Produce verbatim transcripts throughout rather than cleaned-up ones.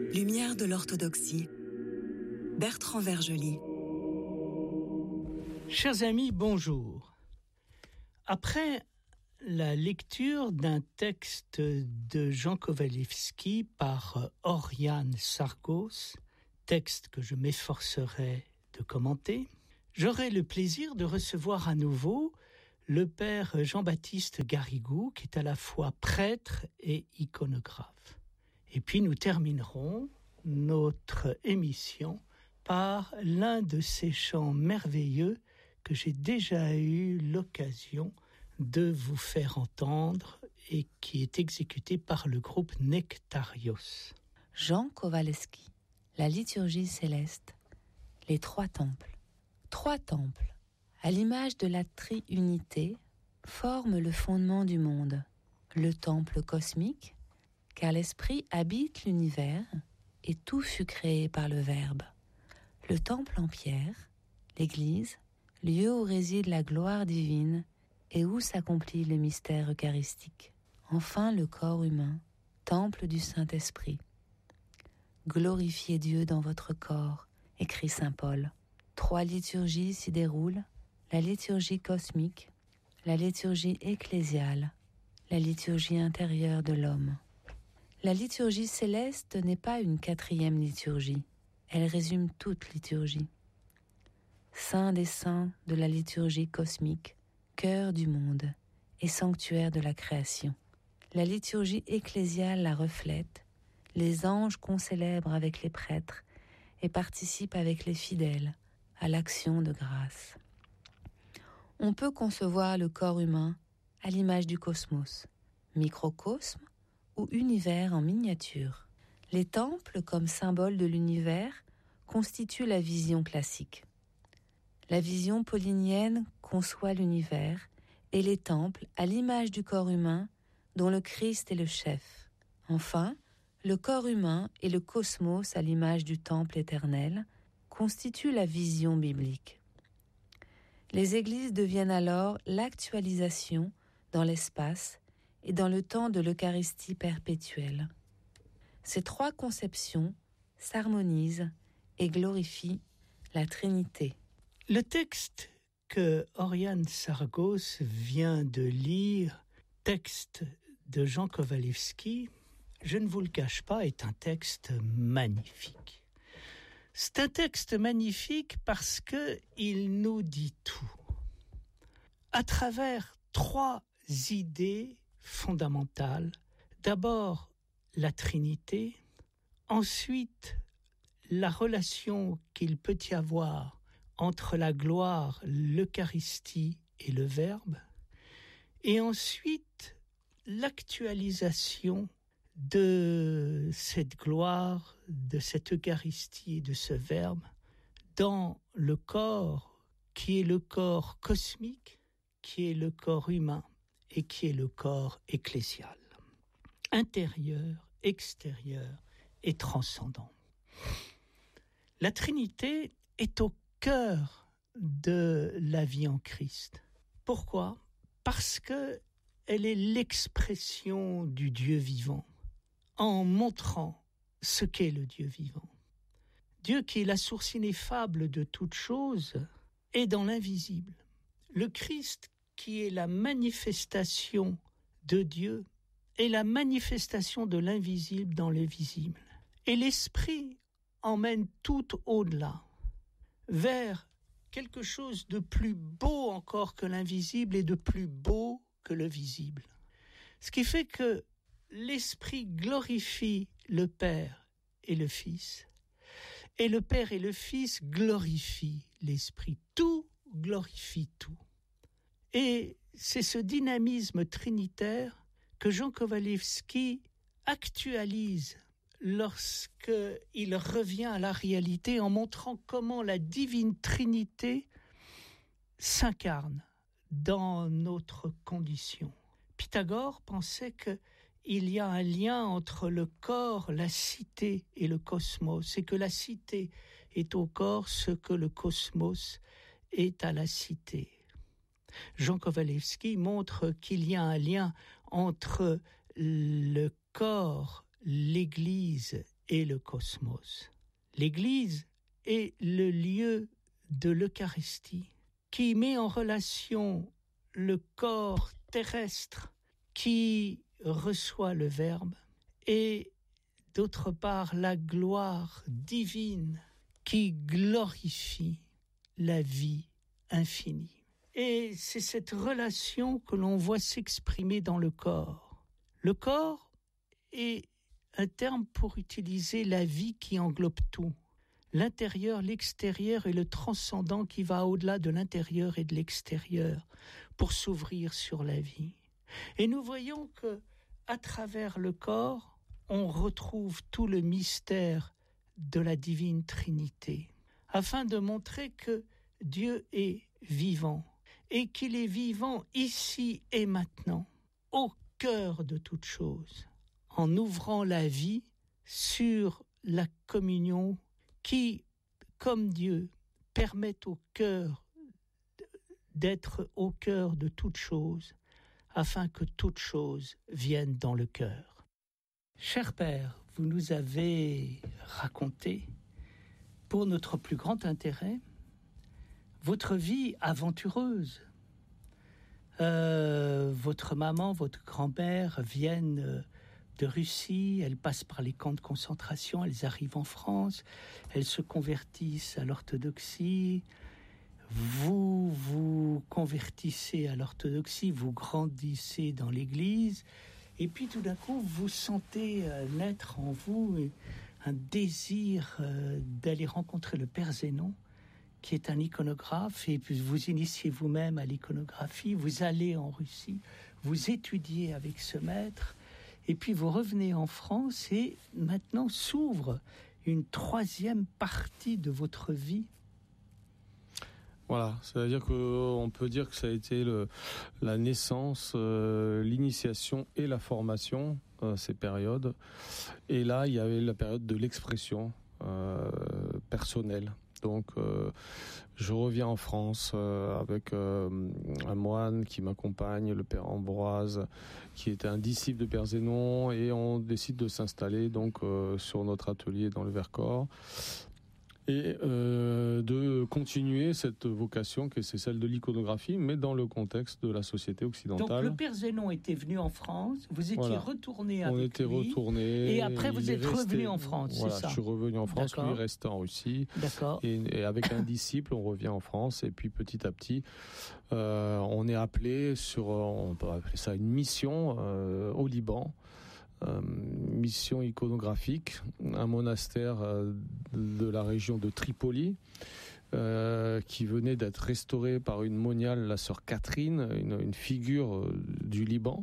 Lumière de l'orthodoxie. Bertrand Vergely. Chers amis, bonjour. Après la lecture d'un texte de Jean Kowalewski par Oriane Sargos, texte que je m'efforcerai de commenter, j'aurai le plaisir de recevoir à nouveau le père Jean-Baptiste Garrigou, qui est à la fois prêtre et iconographe. Et puis nous terminerons notre émission par l'un de ces chants merveilleux que j'ai déjà eu l'occasion de vous faire entendre et qui est exécuté par le groupe Nectarios. Jean Kowalewski, la liturgie céleste, les trois temples. Trois temples, à l'image de la triunité, forment le fondement du monde. Le temple cosmique, car l'Esprit habite l'univers et tout fut créé par le Verbe. Le temple en pierre, l'Église, lieu où réside la gloire divine et où s'accomplit le mystère eucharistique. Enfin, le corps humain, temple du Saint-Esprit. Glorifiez Dieu dans votre corps, écrit saint Paul. Trois liturgies s'y déroulent, la liturgie cosmique, la liturgie ecclésiale, la liturgie intérieure de l'homme. La liturgie céleste n'est pas une quatrième liturgie, elle résume toute liturgie. Saint des saints de la liturgie cosmique, cœur du monde et sanctuaire de la création. La liturgie ecclésiale la reflète, les anges concélèbrent avec les prêtres et participent avec les fidèles à l'action de grâce. On peut concevoir le corps humain à l'image du cosmos, microcosme ou univers en miniature. Les temples, comme symbole de l'univers, constituent la vision classique. La vision paulinienne conçoit l'univers et les temples à l'image du corps humain dont le Christ est le chef. Enfin, le corps humain et le cosmos à l'image du temple éternel constituent la vision biblique. Les églises deviennent alors l'actualisation dans l'espace et dans le temps de l'Eucharistie perpétuelle. Ces trois conceptions s'harmonisent et glorifient la Trinité. Le texte que Oriane Sargos vient de lire, texte de Jean Kowalewski, je ne vous le cache pas, est un texte magnifique. C'est un texte magnifique parce qu'il nous dit tout. À travers trois idées fondamentales. D'abord, la Trinité. Ensuite, la relation qu'il peut y avoir entre la gloire, l'Eucharistie et le Verbe. Et ensuite, l'actualisation de cette gloire, de cette Eucharistie et de ce Verbe dans le corps qui est le corps cosmique, qui est le corps humain et qui est le corps ecclésial, intérieur, extérieur et transcendant. La Trinité est au cœur de la vie en Christ. Pourquoi ? Parce que elle est l'expression du Dieu vivant, en montrant ce qu'est le Dieu vivant. Dieu qui est la source ineffable de toute chose est dans l'invisible. Le Christ qui est la manifestation de Dieu est la manifestation de l'invisible dans le visible. Et l'Esprit emmène tout au-delà, vers quelque chose de plus beau encore que l'invisible et de plus beau que le visible. Ce qui fait que l'Esprit glorifie le Père et le Fils, et le Père et le Fils glorifient l'Esprit. Tout glorifie tout. Et c'est ce dynamisme trinitaire que Jean Kowalewski actualise lorsqu'il revient à la réalité en montrant comment la divine Trinité s'incarne dans notre condition. Pythagore pensait qu'il y a un lien entre le corps, la cité et le cosmos, et que la cité est au corps ce que le cosmos est à la cité. Jean Kowalewski montre qu'il y a un lien entre le corps, l'Église et le cosmos. L'Église est le lieu de l'Eucharistie qui met en relation le corps terrestre qui reçoit le Verbe et d'autre part la gloire divine qui glorifie la vie infinie. Et c'est cette relation que l'on voit s'exprimer dans le corps. Le corps est un terme pour utiliser la vie qui englobe tout. L'intérieur, l'extérieur et le transcendant qui va au-delà de l'intérieur et de l'extérieur pour s'ouvrir sur la vie. Et nous voyons que, à travers le corps, on retrouve tout le mystère de la divine Trinité, afin de montrer que Dieu est vivant et qu'il est vivant ici et maintenant, au cœur de toute chose, en ouvrant la vie sur la communion qui, comme Dieu, permet au cœur d'être au cœur de toute chose, afin que toute chose vienne dans le cœur. Cher Père, vous nous avez raconté, pour notre plus grand intérêt, votre vie aventureuse. Euh, votre maman, votre grand-mère viennent de Russie, elles passent par les camps de concentration, elles arrivent en France, elles se convertissent à l'orthodoxie. Vous vous convertissez à l'orthodoxie, vous grandissez dans l'Église, et puis tout d'un coup, vous sentez naître en vous un désir d'aller rencontrer le Père Zénon, qui est un iconographe, et puis vous initiez vous-même à l'iconographie, vous allez en Russie, vous étudiez avec ce maître, et puis vous revenez en France, et maintenant s'ouvre une troisième partie de votre vie. Voilà, c'est-à-dire qu'on peut dire que ça a été le, la naissance, euh, l'initiation et la formation, euh, ces périodes. Et là, il y avait la période de l'expression euh, personnelle. Donc, euh, je reviens en France euh, avec euh, un moine qui m'accompagne, le Père Ambroise, qui était un disciple de Père Zénon, et on décide de s'installer donc euh, sur notre atelier dans le Vercors. Et euh, de continuer cette vocation qui c'est celle de l'iconographie, mais dans le contexte de la société occidentale. Donc le Père Zénon était venu en France, vous étiez voilà. retourné avec lui. On était lui, retourné. et après vous êtes resté, revenu en France, voilà, c'est ça? Je suis revenu en France, D'accord. lui restait en Russie. D'accord. Et, et avec un disciple, on revient en France, et puis petit à petit, euh, on est appelé sur, on peut appeler ça une mission euh, au Liban. Euh, mission iconographique, un monastère euh, de la région de Tripoli euh, qui venait d'être restauré par une moniale, la sœur Catherine, une, une figure euh, du Liban.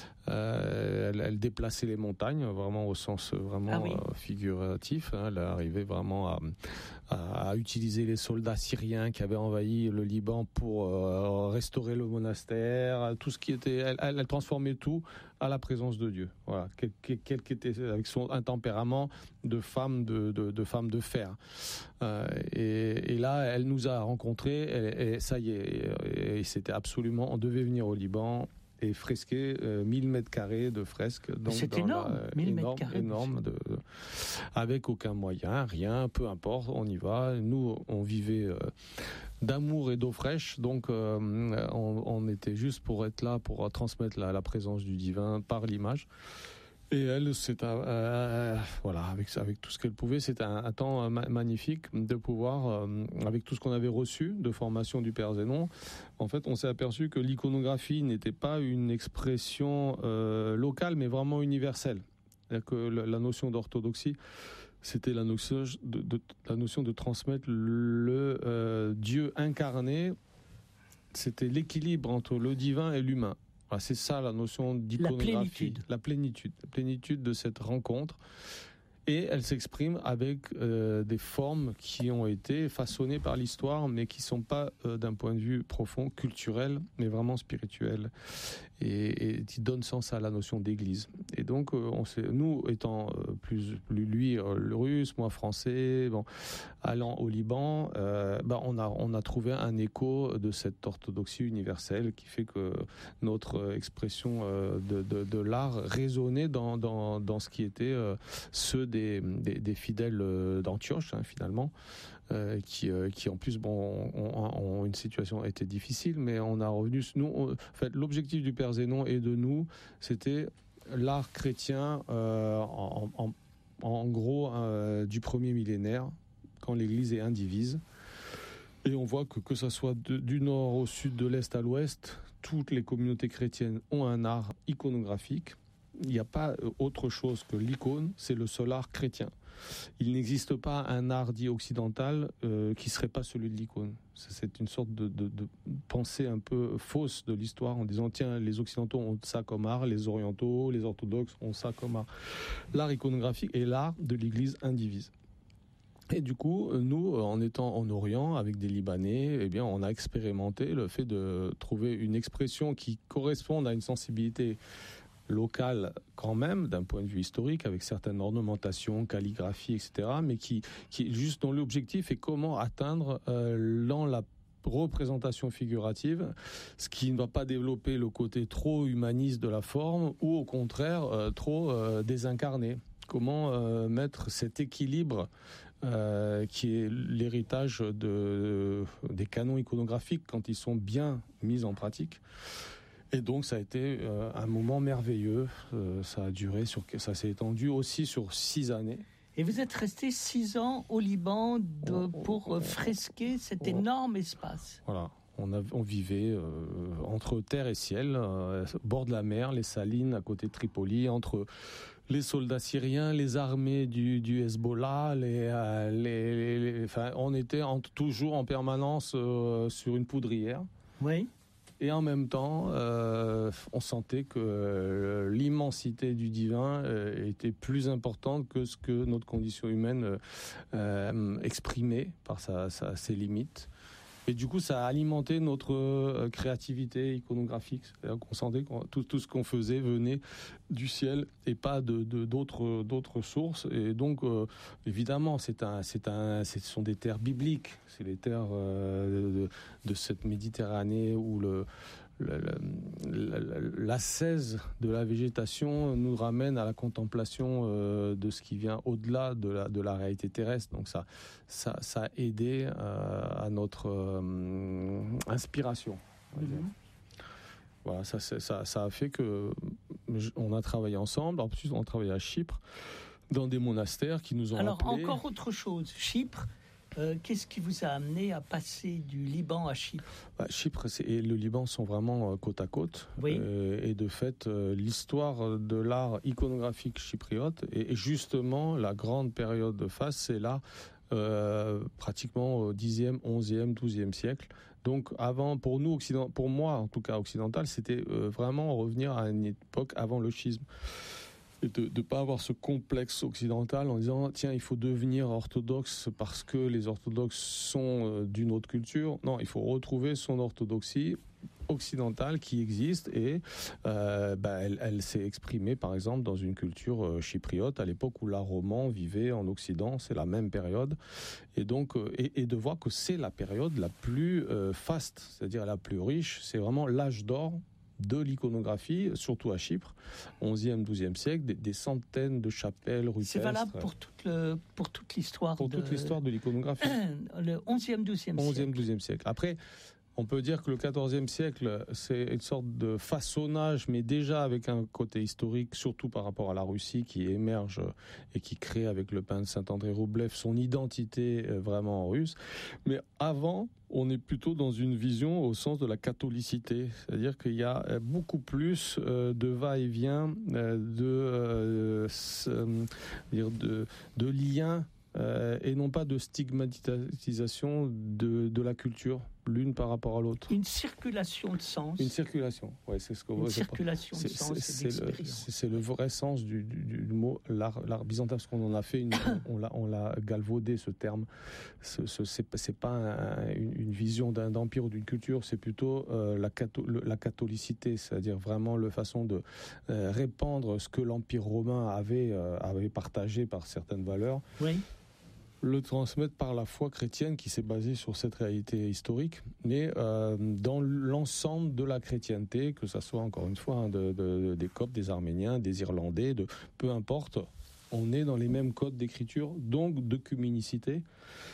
Euh, elle, elle déplaçait les montagnes, vraiment au sens vraiment ah oui. euh, figuratif. Hein, elle arrivait vraiment à, à, à utiliser les soldats syriens qui avaient envahi le Liban pour euh, restaurer le monastère, tout ce qui était. Elle, elle, elle transformait tout à la présence de Dieu. Voilà, quel, quel, quel était avec son un tempérament de femme de, de, de femme de fer. Euh, et, et là, elle nous a rencontrés. Et, et ça y est, et, et c'était absolument. On devait venir au Liban. Et fresqué, euh, mille mètres carrés de fresques. Donc c'est dans énorme, la, mille énorme, mètres carrés. Énorme, de, de, avec aucun moyen, rien, peu importe, on y va. Nous, on vivait euh, d'amour et d'eau fraîche, donc euh, on, on était juste pour être là, pour transmettre la, la présence du divin par l'image. Et elle, c'est un, euh, voilà, avec, avec tout ce qu'elle pouvait, c'était un, un temps ma- magnifique de pouvoir, euh, avec tout ce qu'on avait reçu de formation du Père Zénon, en fait, on s'est aperçu que l'iconographie n'était pas une expression euh, locale, mais vraiment universelle. C'est-à-dire que la, la notion d'orthodoxie, c'était la notion de, de, la notion de transmettre le euh, Dieu incarné, c'était l'équilibre entre le divin et l'humain. Ah, c'est ça la notion d'iconographie. La plénitude. La plénitude. La plénitude de cette rencontre. Et elle s'exprime avec euh, des formes qui ont été façonnées par l'histoire, mais qui ne sont pas euh, d'un point de vue profond, culturel, mais vraiment spirituel. et, et qui donne sens à la notion d'église. Et donc, euh, on s'est, nous étant euh, plus, plus lui euh, le russe, moi français, bon, allant au Liban, euh, bah, on a on a trouvé un écho de cette orthodoxie universelle qui fait que notre expression euh, de, de, de l'art résonnait dans dans dans ce qui était euh, ceux des, des des fidèles d'Antioche, hein, finalement. Euh, qui, euh, qui en plus bon, ont, ont une situation était difficile, mais on a revenu. Nous, on, en fait, l'objectif du Père Zénon et de nous, c'était l'art chrétien euh, en, en, en gros euh, du premier millénaire, quand l'Église est indivise. Et on voit que que ça soit de, du nord au sud, de l'est à l'ouest, toutes les communautés chrétiennes ont un art iconographique. Il n'y a pas autre chose que l'icône, c'est le seul art chrétien. Il n'existe pas un art dit occidental euh, qui ne serait pas celui de l'icône. C'est une sorte de, de, de pensée un peu fausse de l'histoire en disant tiens, les occidentaux ont ça comme art, les orientaux, les orthodoxes ont ça comme art. L'art iconographique est l'art de l'Église indivise. Et du coup, nous, en étant en Orient avec des Libanais, eh bien, on a expérimenté le fait de trouver une expression qui corresponde à une sensibilité locale quand même, d'un point de vue historique, avec certaines ornementations, calligraphie, et cetera, mais qui, qui juste dont l'objectif est comment atteindre euh, dans la représentation figurative, ce qui ne va pas développer le côté trop humaniste de la forme, ou au contraire euh, trop euh, désincarné. Comment euh, mettre cet équilibre euh, qui est l'héritage de, des canons iconographiques quand ils sont bien mis en pratique. Et donc ça a été euh, un moment merveilleux. Euh, ça a duré sur, ça s'est étendu aussi sur six années. Et vous êtes resté six ans au Liban de, pour fresquer cet énorme espace. Voilà. On, a, on vivait euh, entre terre et ciel, euh, au bord de la mer, les Salines à côté de Tripoli, entre les soldats syriens, les armées du, du Hezbollah, les, euh, les, les, les, enfin, on était en, toujours en permanence euh, sur une poudrière. Oui. Et en même temps, euh, on sentait que euh, l'immensité du divin euh, était plus importante que ce que notre condition humaine euh, exprimait par sa, sa, ses limites. Et du coup, ça a alimenté notre euh, créativité iconographique. C'est-à-dire qu'on sentait que tout, tout ce qu'on faisait venait du ciel et pas de, de, d'autres, d'autres sources. Et donc, euh, évidemment, c'est un, c'est un, ce sont des terres bibliques. C'est les terres euh, de, de cette Méditerranée où le... l'ascèse de la végétation nous ramène à la contemplation euh, de ce qui vient au-delà de la, de la réalité terrestre. Donc ça, ça, ça a aidé euh, à notre euh, inspiration. Mm-hmm. Voilà, ça, ça, ça a fait que on a travaillé ensemble. En plus, on a travaillé à Chypre dans des monastères qui nous ont Alors, appelés. encore autre chose, Chypre. Euh, qu'est-ce qui vous a amené à passer du Liban à Chypre ? bah, Chypre et le Liban sont vraiment euh, côte à côte. Oui. Euh, et de fait, euh, l'histoire de l'art iconographique chypriote, et, et justement, la grande période de phase, c'est là, euh, pratiquement au dixième, onzième, douzième siècle. Donc, avant, pour nous, occident, pour moi, en tout cas occidental, c'était euh, vraiment revenir à une époque avant le schisme. Et de ne pas avoir ce complexe occidental en disant tiens, il faut devenir orthodoxe parce que les orthodoxes sont euh, d'une autre culture. Non, il faut retrouver son orthodoxie occidentale qui existe et euh, bah, elle, elle s'est exprimée par exemple dans une culture euh, chypriote à l'époque où l'art roman vivait en Occident, c'est la même période. Et donc euh, et, et de voir que c'est la période la plus euh, faste, c'est-à-dire la plus riche, c'est vraiment l'âge d'or de l'iconographie, surtout à Chypre, onzième, douzième siècle, des, des centaines de chapelles rupestres. C'est valable pour toute, le, pour toute l'histoire pour de... toute l'histoire de l'iconographie. Le onzième, douzième siècle. onzième, douzième siècle. Après, on peut dire que le quatorzième siècle, c'est une sorte de façonnage, mais déjà avec un côté historique, surtout par rapport à la Russie, qui émerge et qui crée avec le peintre Saint-André Roublev son identité vraiment russe. Mais avant, on est plutôt dans une vision au sens de la catholicité, c'est-à-dire qu'il y a beaucoup plus de va-et-vient, de, de, de, de liens, et non pas de stigmatisation de, de la culture. l'une par rapport à l'autre. Une circulation de sens. Une circulation, ouais, c'est ce que Une vous circulation de c'est, sens c'est, et c'est, d'expérience. le, c'est le vrai sens du, du, du mot l'art, l'art byzantin, parce qu'on en a fait, une, on, l'a, on l'a galvaudé ce terme. Ce, ce, c'est, c'est pas un, une, une vision d'un empire ou d'une culture, c'est plutôt euh, la, catho, le, la catholicité, c'est-à-dire vraiment la façon de euh, répandre ce que l'Empire romain avait, euh, avait partagé par certaines valeurs. Oui. Le transmettre par la foi chrétienne qui s'est basée sur cette réalité historique, mais euh, dans l'ensemble de la chrétienté, que ça soit encore une fois hein, de, de, des Coptes, des Arméniens, des Irlandais, de, peu importe, on est dans les mêmes codes d'écriture, donc de communicité.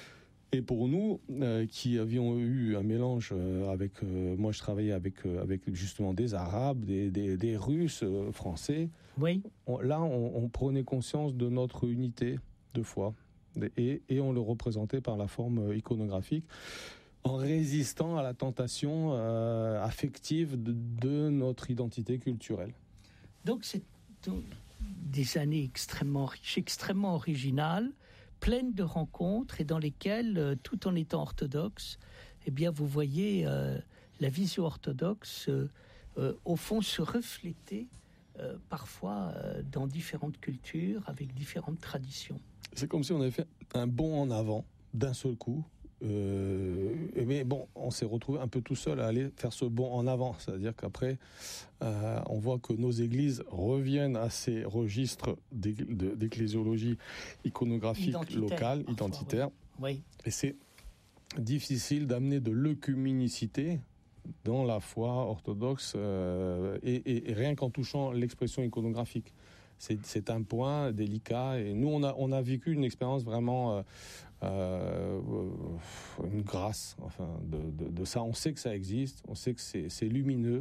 Et pour nous, euh, qui avions eu un mélange euh, avec, euh, moi je travaillais avec, euh, avec justement des Arabes, des, des, des Russes, euh, Français, oui. on, là on, on prenait conscience de notre unité de foi. Et, et on le représentait par la forme iconographique, en résistant à la tentation euh, affective de, de notre identité culturelle. Donc c'est donc, des années extrêmement riches, extrêmement originales, pleines de rencontres et dans lesquelles, euh, tout en étant orthodoxe, eh bien vous voyez euh, la vision orthodoxe euh, euh, au fond se refléter euh, parfois euh, dans différentes cultures avec différentes traditions. C'est comme si on avait fait un bond en avant d'un seul coup. Euh, mais bon, on s'est retrouvé un peu tout seul à aller faire ce bond en avant. C'est-à-dire qu'après, euh, on voit que nos églises reviennent à ces registres d'ecclésiologie iconographique identitaire, locale, parfois, identitaire. Oui. Oui. Et c'est difficile d'amener de l'œcuménicité dans la foi orthodoxe, euh, et, et, et rien qu'en touchant l'expression iconographique. C'est, c'est un point délicat et nous on a on a vécu une expérience vraiment euh, euh, une grâce enfin de, de, de ça. On sait que ça existe, on sait que c'est, c'est lumineux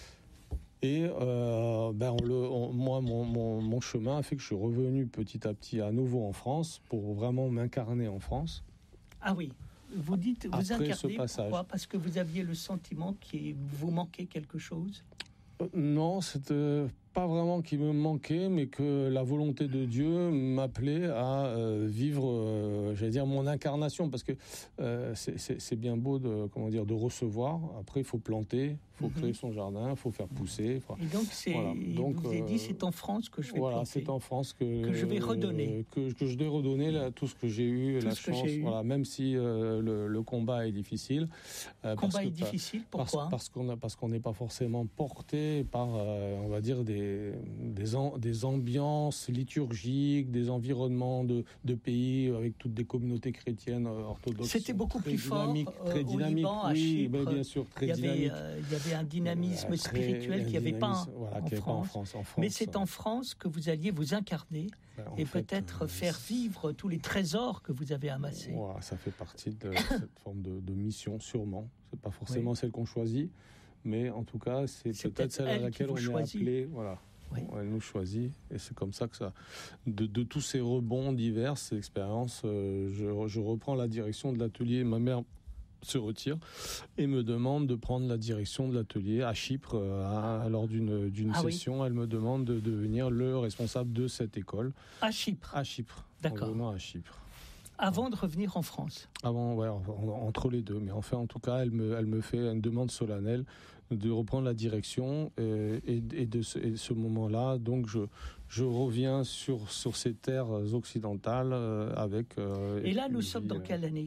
et euh, ben on le on, moi mon, mon mon chemin a fait que je suis revenu petit à petit à nouveau en France pour vraiment m'incarner en France. Ah oui. Vous dites vous Après incarnez ce passage. Pourquoi ? Parce que vous aviez le sentiment qu'il vous manquait quelque chose ? euh, Non, c'était pas vraiment qu'il me manquait, mais que la volonté de Dieu m'appelait à euh, vivre, euh, j'allais dire, mon incarnation, parce que euh, c'est, c'est, c'est bien beau de, comment dire, de recevoir. Après, il faut planter, il faut mm-hmm. créer son jardin, il faut faire pousser. Faut... Et donc, c'est, voilà. donc, vous avez euh, dit, c'est en France que je vais voilà, planter. c'est en France que, que je vais redonner. Euh, que, que je vais redonner là, tout ce que j'ai eu, tout la chance, voilà, même si euh, le, le combat est difficile. Euh, combat parce est que, difficile, pourquoi ? Parce, parce qu'on a, parce qu'on n'est pas forcément porté par, euh, on va dire, des Des, an, des ambiances liturgiques, des environnements de, de pays avec toutes des communautés chrétiennes orthodoxes. C'était beaucoup plus fort euh, très dynamique, au Liban, à oui, Chypre. Ben bien sûr, très il y avait, dynamique. Euh, il y avait un dynamisme euh, très, spirituel qu'il n'y avait pas, voilà, en, avait France. pas en France. En France. Mais c'est en France que vous alliez vous incarner ben, et fait, peut-être euh, faire vivre tous les trésors que vous avez amassés. Voilà, ça fait partie de cette forme de, de mission, sûrement. C'est pas forcément oui. celle qu'on choisit, mais en tout cas, c'est, c'est peut-être, peut-être celle à laquelle on choisit. est appelé. Voilà. Oui. Elle nous choisit et c'est comme ça que ça, de, de tous ces rebonds divers, ces expériences, euh, je, je reprends la direction de l'atelier. Ma mère se retire et me demande de prendre la direction de l'atelier à Chypre. À, lors d'une, d'une ah, session, oui. Elle me demande de devenir le responsable de cette école. À Chypre. À Chypre. D'accord. En venant à Chypre. Avant de revenir en France. Avant, ouais, entre les deux. Mais enfin, en tout cas, elle me, elle me fait une demande solennelle de reprendre la direction et, et, et de ce, et ce moment-là, donc je, je reviens sur, sur ces terres occidentales euh, avec... Euh, et là, nous sommes dans quelle année ?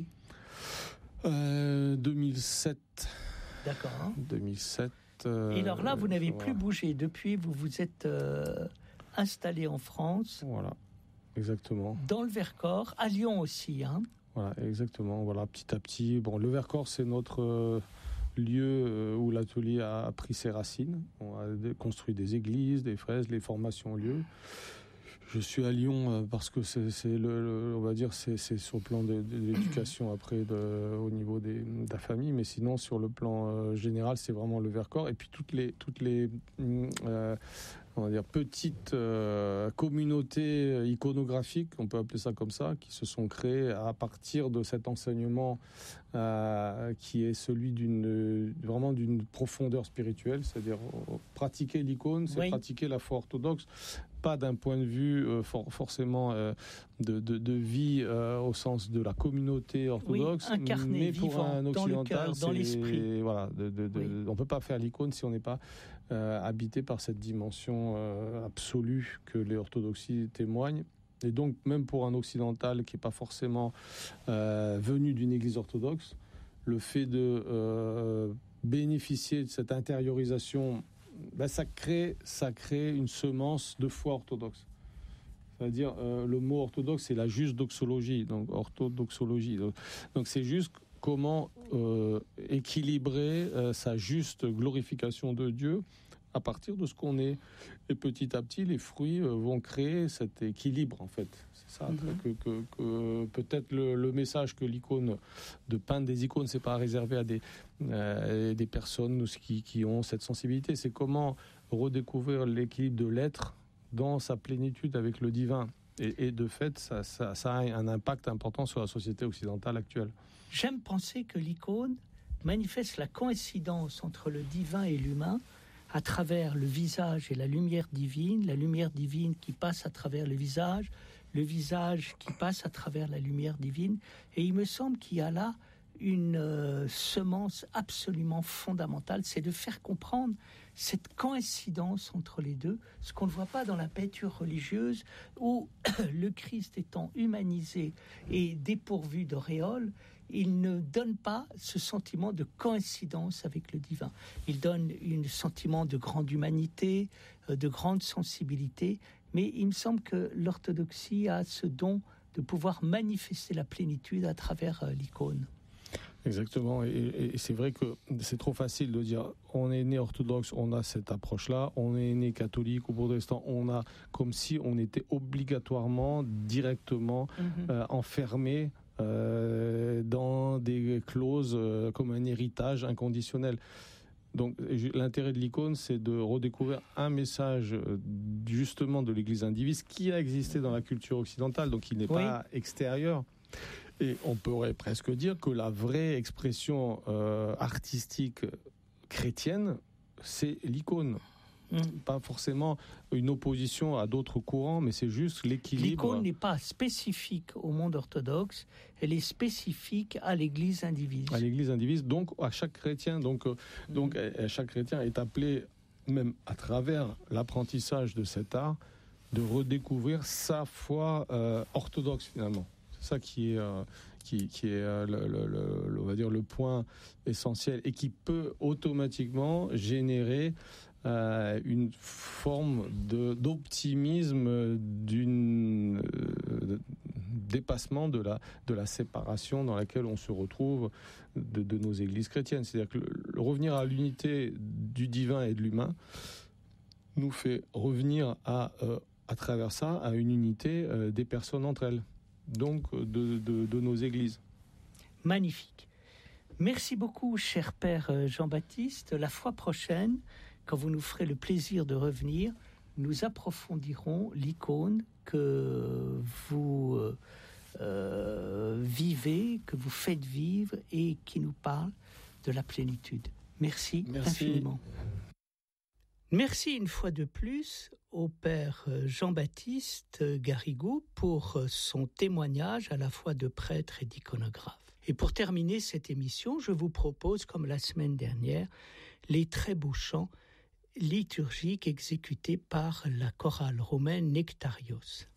euh, deux mille sept. D'accord. deux mille sept. Euh, et alors là, vous n'avez voilà. plus bougé. Depuis, vous vous êtes euh, installé en France. Voilà, exactement. Dans le Vercors, à Lyon aussi, hein ? Voilà, exactement. Voilà, petit à petit. Bon, le Vercors, c'est notre... Euh, lieu où l'atelier a pris ses racines. On a construit des églises, des fraises, les formations ont lieu. Je suis à Lyon parce que c'est, c'est le, le, on va dire, c'est, c'est sur le plan de, de l'éducation après de, au niveau des, de la famille, mais sinon sur le plan euh, général, c'est vraiment le Vercors. Et puis toutes les, toutes les euh, on va dire petites euh, communautés iconographiques, on peut appeler ça comme ça, qui se sont créées à partir de cet enseignement euh, qui est celui d'une vraiment d'une profondeur spirituelle, c'est-à-dire pratiquer l'icône, c'est oui. pratiquer la foi orthodoxe. pas d'un point de vue euh, for- forcément euh, de, de, de vie euh, au sens de la communauté orthodoxe, oui, incarné, mais pour vivant, un occidental, dans le cœur, dans l'esprit. Voilà, de, de, de, oui. on ne peut pas faire l'icône si on n'est pas euh, habité par cette dimension euh, absolue que les orthodoxies témoignent. Et donc, même pour un occidental qui n'est pas forcément euh, venu d'une église orthodoxe, le fait de euh, bénéficier de cette intériorisation, ben ça crée, ça crée une semence de foi orthodoxe. C'est-à-dire, euh, le mot orthodoxe, c'est la juste doxologie, donc orthodoxologie. Donc, donc c'est juste comment euh, équilibrer euh, sa juste glorification de Dieu à partir de ce qu'on est. Et petit à petit, les fruits euh, vont créer cet équilibre, en fait. C'est ça, mm-hmm. que, que, que peut-être le, le message que l'icône, de peindre des icônes, c'est pas réservé à des, euh, des personnes qui, qui ont cette sensibilité. C'est comment redécouvrir l'équilibre de l'être dans sa plénitude avec le divin. Et, et de fait, ça, ça, ça a un impact important sur la société occidentale actuelle. J'aime penser que l'icône manifeste la coïncidence entre le divin et l'humain à travers le visage et la lumière divine, la lumière divine qui passe à travers le visage, le visage qui passe à travers la lumière divine. Et il me semble qu'il y a là une euh, semence absolument fondamentale, c'est de faire comprendre cette coïncidence entre les deux, ce qu'on ne voit pas dans la peinture religieuse, où le Christ étant humanisé et dépourvu d'auréole, il ne donne pas ce sentiment de coïncidence avec le divin. Il donne un sentiment de grande humanité, de grande sensibilité, mais il me semble que l'orthodoxie a ce don de pouvoir manifester la plénitude à travers l'icône. Exactement, et, et c'est vrai que c'est trop facile de dire on est né orthodoxe, on a cette approche-là, on est né catholique ou protestant, on a comme si on était obligatoirement, directement mm-hmm. euh, enfermé euh, dans des clauses euh, comme un héritage inconditionnel. Donc l'intérêt de l'icône, c'est de redécouvrir un message justement de l'Église indivise qui a existé dans la culture occidentale, donc qui n'est oui. pas extérieur. Et on pourrait presque dire que la vraie expression euh, artistique chrétienne, c'est l'icône. Mmh. Pas forcément une opposition à d'autres courants, mais c'est juste l'équilibre. L'icône n'est pas spécifique au monde orthodoxe, elle est spécifique à l'Église indivise. À l'Église indivise, donc à chaque chrétien. Donc, mmh. donc à chaque chrétien est appelé, même à travers l'apprentissage de cet art, de redécouvrir sa foi euh, orthodoxe finalement. C'est ça qui est, euh, qui, qui est euh, le, le, le, on va dire le point essentiel et qui peut automatiquement générer euh, une forme de, d'optimisme, d'un euh, dépassement de la, de la séparation dans laquelle on se retrouve de, de nos églises chrétiennes. C'est-à-dire que le, le revenir à l'unité du divin et de l'humain nous fait revenir à, euh, à travers ça à une unité euh, des personnes entre elles. Donc de, de, de nos églises. Magnifique. Merci beaucoup, cher Père Jean-Baptiste. La fois prochaine, quand vous nous ferez le plaisir de revenir, nous approfondirons l'icône que vous euh, vivez, que vous faites vivre et qui nous parle de la plénitude. Merci, Merci. infiniment. Merci une fois de plus au Père Jean-Baptiste Garrigou pour son témoignage à la fois de prêtre et d'iconographe. Et pour terminer cette émission, je vous propose, comme la semaine dernière, les très beaux chants liturgiques exécutés par la chorale romaine Nectarios.